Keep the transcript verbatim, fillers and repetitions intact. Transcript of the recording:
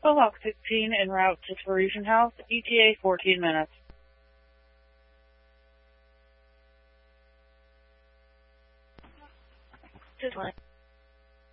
Mohawk sixteen en route to Parisian House, E T A fourteen minutes. This line.